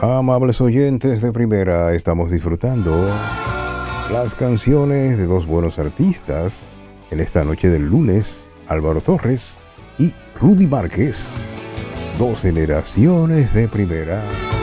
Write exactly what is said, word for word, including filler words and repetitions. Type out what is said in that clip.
Amables oyentes de primera, estamos disfrutando las canciones de dos buenos artistas en esta noche del lunes, Álvaro Torres y Rudy Márquez, dos generaciones de primera.